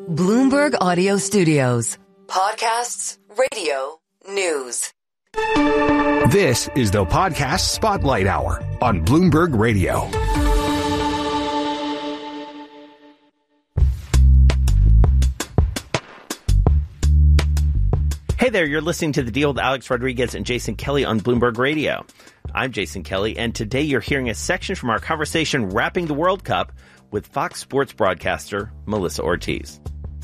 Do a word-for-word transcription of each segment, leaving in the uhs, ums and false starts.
Bloomberg Audio Studios. Podcasts, radio, news. This is the Podcast Spotlight Hour on Bloomberg Radio. Hey there, you're listening to The Deal with Alex Rodriguez and Jason Kelly on Bloomberg Radio. I'm Jason Kelly, and today you're hearing a section from our conversation wrapping the World Cup with Fox Sports broadcaster Melissa Ortiz.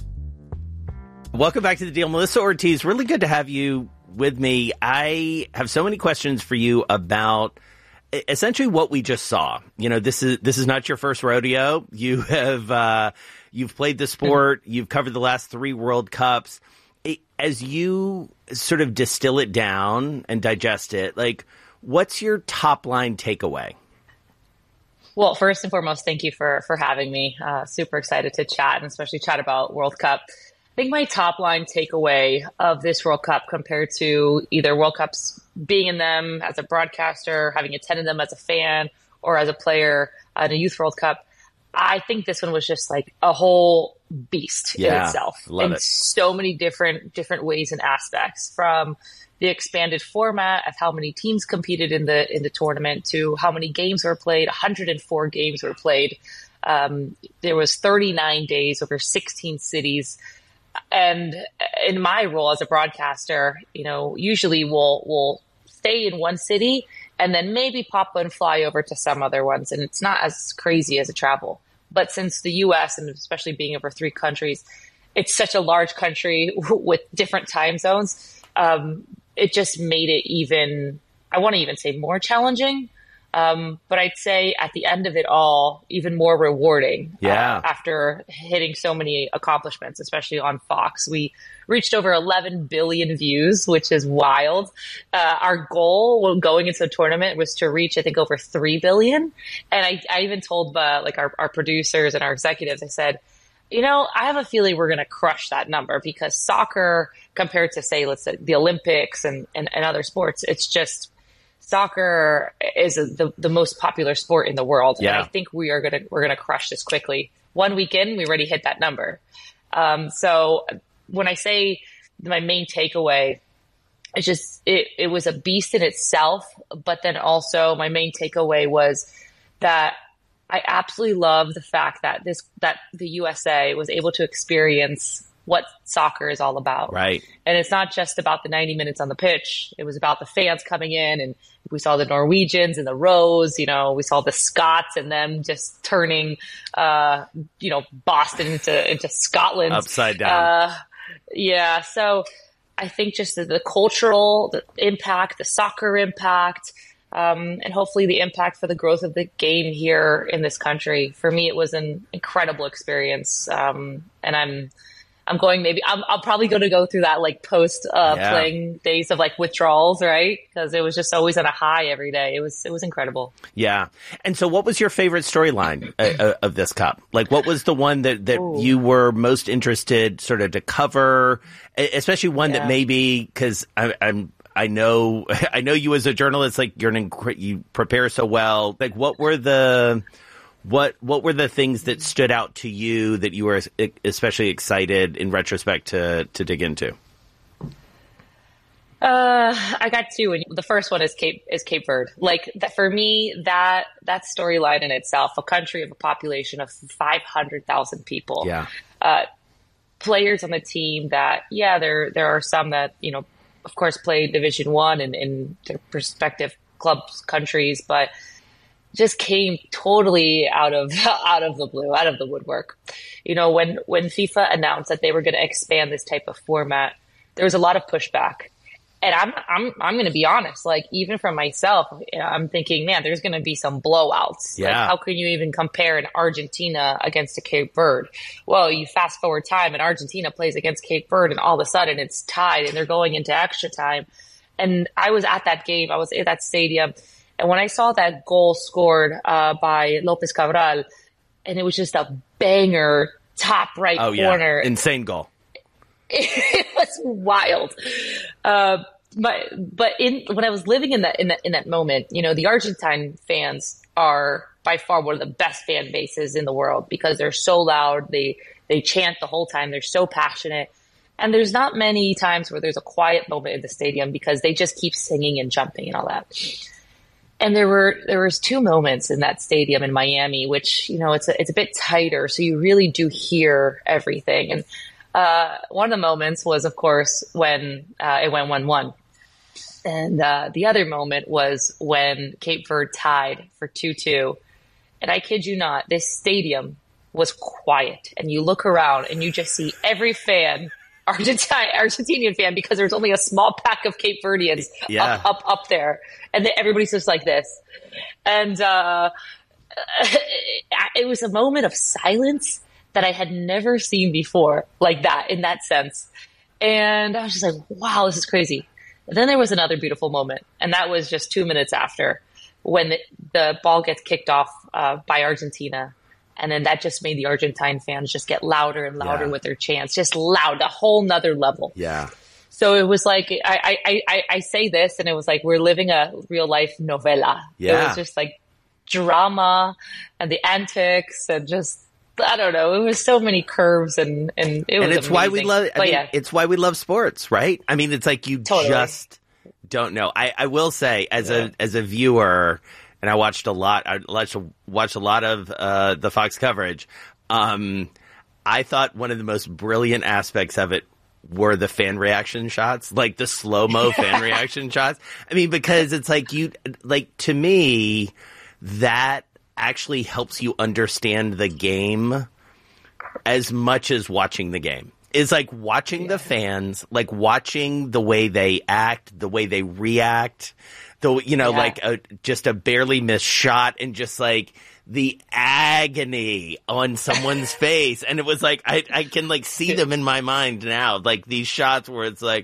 Welcome back to The Deal. Melissa Ortiz, really good to have you with me. I have so many questions for you about essentially what we just saw. You know, this is this is not your first rodeo. You have uh, you've played the sport. You've covered the last three World Cups. As you sort of distill it down and digest it, like, what's your top line takeaway? Well, first and foremost, thank you for for having me. Uh, super excited to chat and especially chat about World Cup. I think my top line takeaway of this World Cup compared to either World Cups being in them as a broadcaster, having attended them as a fan, or as a player in a Youth World Cup, I think this one was just like a whole beast yeah, in itself love in it. so many different different ways and aspects, from the expanded format of how many teams competed in the in the tournament to how many games were played. one hundred four games were played. Um, there was thirty-nine days over sixteen cities. And in my role as a broadcaster, you know, usually we'll we'll stay in one city and then maybe pop and fly over to some other ones. And it's not as crazy as a travel. But since the U S, and especially being over three countries, it's such a large country with different time zones. Um, it just made it even, I want to even say more challenging. Um, but I'd say at the end of it all, even more rewarding. Yeah. Uh, after hitting so many accomplishments, especially on Fox. We reached over eleven billion views, which is wild. Uh, our goal going into the tournament was to reach, I think, over three billion. And I, I even told uh, like our, our producers and our executives, I said, you know, I have a feeling we're going to crush that number, because soccer, compared to, say, let's say the Olympics and, and, and other sports, it's just, soccer is the, the most popular sport in the world. Yeah. And I think we are going to, we're going to crush this quickly. One weekend, we already hit that number. Um, so when I say my main takeaway, it's just, it, it was a beast in itself. But then also my main takeaway was that I absolutely love the fact that this, that the U S A was able to experience what soccer is all about. Right. And it's not just about the ninety minutes on the pitch. It was about the fans coming in, and we saw the Norwegians and the Rose, you know, we saw the Scots and them just turning, uh, you know, Boston into, into Scotland. Upside down. Uh, yeah. So I think just the, the cultural the impact, the soccer impact, um, and hopefully the impact for the growth of the game here in this country. For me, it was an incredible experience. Um, and I'm, I'm going maybe I'm, I'm probably going to go through that like post uh, yeah. playing days of like withdrawals, right? Because it was just always on a high every day. It was it was incredible. Yeah. And so what was your favorite storyline uh, of this cup? Like, what was the one that, that you were most interested sort of to cover, especially one Yeah. that maybe, because I'm I know I know you as a journalist, like you're an inc- you prepare so well. Like, what were the What what were the things that stood out to you that you were especially excited in retrospect to to dig into? Uh, I got two. And the first one is Cape is Cape Verde. Like that for me, that that storyline in itself, a country of a population of five hundred thousand people. Yeah. Uh, players on the team that, yeah, there there are some that, you know, of course, played Division One in, in their respective clubs, countries, but just came totally out of out of the blue, out of the woodwork. You know, when when FIFA announced that they were going to expand this type of format, there was a lot of pushback. And I'm I'm I'm going to be honest, like even for myself, I'm thinking, man, there's going to be some blowouts. Yeah. Like, how can you even compare an Argentina against a Cape Verde? Well, you fast forward time and Argentina plays against Cape Verde, and all of a sudden it's tied and they're going into extra time. And I was at that game, I was at that stadium, and when I saw that goal scored uh, by Lopez Cabral, and it was just a banger top right oh, yeah. corner, Insane goal. It was wild. Uh, but but in when I was living in that in that in that moment, you know, the Argentine fans are by far one of the best fan bases in the world because they're so loud. They they chant the whole time. They're so passionate. And there's not many times where there's a quiet moment in the stadium because they just keep singing and jumping and all that. And there were there was two moments in that stadium in Miami, which, you know, it's a, it's a bit tighter, so you really do hear everything. And uh, one of the moments was, of course, when uh, it went one one. And uh, the other moment was when Cape Verde tied for two two. And I kid you not, this stadium was quiet. And you look around and you just see every fan, Argentine, Argentinian fan, because there's only a small pack of Cape Verdeans yeah. up, up, up there. And they, everybody's just like this. And uh, it was a moment of silence that I had never seen before, like that, in that sense. And I was just like, wow, this is crazy. And then there was another beautiful moment. And that was just two minutes after when the, the ball gets kicked off uh, by Argentina. And then that just made the Argentine fans just get louder and louder yeah. with their chants, just loud, a whole nother level. Yeah. So it was like, I, I, I, I say this and it was like, we're living a real life novela. Yeah. It was just like drama and the antics and just, I don't know. It was so many curves and, and it was And it's amazing. why we love, I but mean, yeah. it's why we love sports, right? I mean, it's like you Totally. just don't know. I, I will say as Yeah. a, as a viewer, and I watched a lot, I watched, watched a lot of, uh, the Fox coverage. Um, I thought one of the most brilliant aspects of it were the fan reaction shots, like the slow-mo fan reaction shots. I mean, because it's like you, like to me, that actually helps you understand the game as much as watching the game. It's like watching yeah. the fans, like watching the way they act, the way they react, the, you know, yeah. like a, just a barely missed shot and just like the agony on someone's face. And it was like, I, I can like see them in my mind now, like these shots where it's like,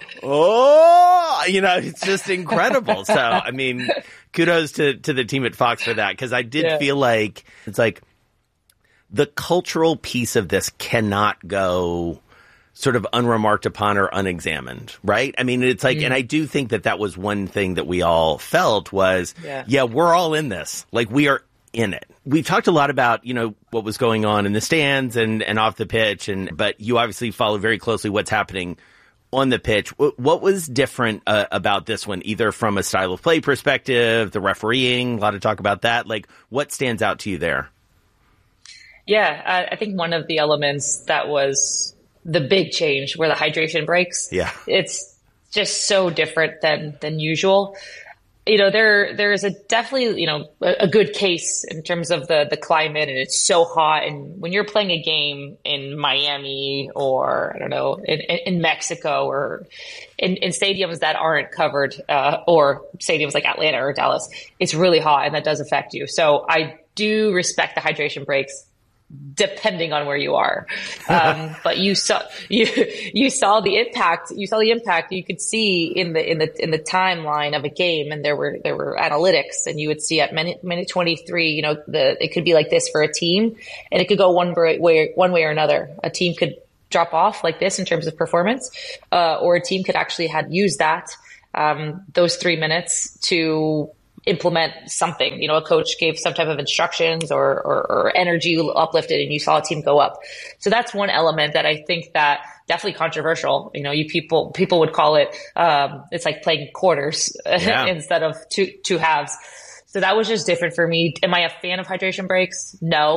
oh, you know, it's just incredible. So, I mean, kudos to, to the team at Fox for that. Cause I did yeah. feel like it's like the cultural piece of this cannot go sort of unremarked upon or unexamined, right? I mean, it's like, mm. and I do think that that was one thing that we all felt was, yeah. yeah, we're all in this. Like we are in it. We've talked a lot about, you know, what was going on in the stands and, and off the pitch. And, but you obviously follow very closely what's happening on the pitch. What was different uh, about this one, either from a style of play perspective, the refereeing, a lot of talk about that. Like what stands out to you there? Yeah, I, I think one of the elements that was the big change were the hydration breaks. Yeah. It's just so different than, than usual. You know, there, there is a definitely, you know, a, a good case in terms of the, the climate and it's so hot. And when you're playing a game in Miami or, I don't know, in, in Mexico or in, in stadiums that aren't covered, uh, or stadiums like Atlanta or Dallas, it's really hot and that does affect you. So I do respect the hydration breaks, depending on where you are. Um, but you saw, you, you saw the impact, you saw the impact you could see in the, in the, in the timeline of a game. And there were, there were analytics and you would see at minute, minute twenty-three, you know, the, it could be like this for a team and it could go one way, one way or another. A team could drop off like this in terms of performance, uh, or a team could actually had used that, um, those three minutes to implement something. You know, a coach gave some type of instructions or, or, or energy uplifted and you saw a team go up. So that's one element that I think that definitely controversial. You know, you people, people would call it, um, it's like playing quarters yeah. instead of two, two halves. So that was just different for me. Am I a fan of hydration breaks? No.